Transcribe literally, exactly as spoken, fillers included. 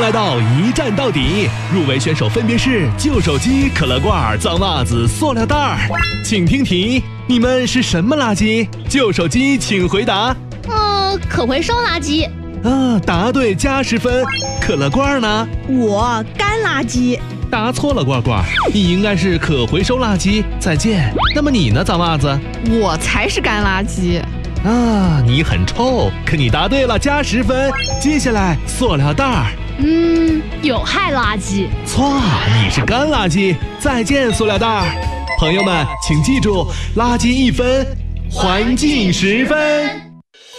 来到一站到底，入围选手分别是旧手机、可乐罐、脏袜子、塑料袋儿。请听题，你们是什么垃圾？旧手机请回答。 嗯，可回收垃圾。 啊，答对加十分。可乐罐呢？ 我干垃圾。 答错了，罐罐，你应该是可回收垃圾。再见。那么你呢，脏袜子？ 我才是干垃圾。 啊，你很臭，可你答对了，加十分。接下来，塑料袋儿。 嗯，有害垃圾。 错，你是干垃圾。再见，塑料袋儿。朋友们，请记住，垃圾一分，环境十分。